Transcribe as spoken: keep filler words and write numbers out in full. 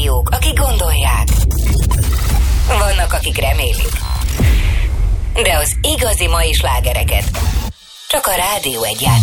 rádiók, akik gondolják. Vannak, akik remélik. De az igazi mai slágereket csak a Rádió Egy